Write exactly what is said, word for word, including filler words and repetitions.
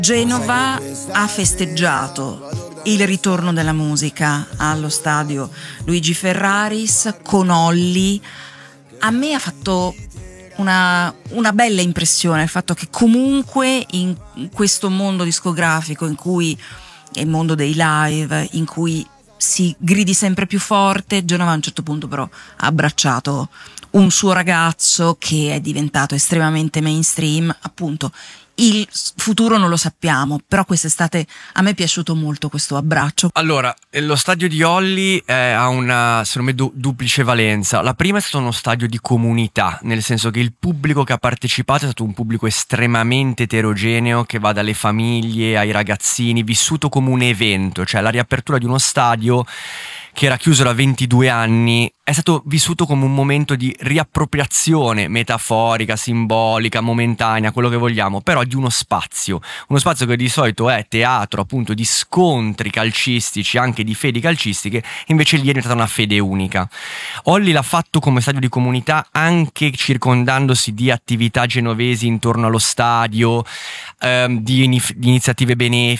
Genova ha festeggiato il ritorno della musica allo stadio Luigi Ferraris con Olly. A me ha fatto una, una bella impressione il fatto che comunque in questo mondo discografico, in cui è il mondo dei live, in cui si gridi sempre più forte, Genova a un certo punto però ha abbracciato un suo ragazzo che è diventato estremamente mainstream. Appunto, il futuro non lo sappiamo, però quest'estate a me è piaciuto molto questo abbraccio. Allora, lo stadio di Olly eh, ha una, secondo me, du- duplice valenza. La prima è stato uno stadio di comunità, nel senso che il pubblico che ha partecipato è stato un pubblico estremamente eterogeneo, che va dalle famiglie ai ragazzini, vissuto come un evento, cioè la riapertura di uno stadio che era chiuso da ventidue anni è stato vissuto come un momento di riappropriazione metaforica, simbolica, momentanea, quello che vogliamo, però di uno spazio, uno spazio che di solito è teatro appunto di scontri calcistici, anche di fedi calcistiche, invece lì è diventata una fede unica. Olly l'ha fatto come stadio di comunità, anche circondandosi di attività genovesi intorno allo stadio, ehm, di, inif- di iniziative benefiche,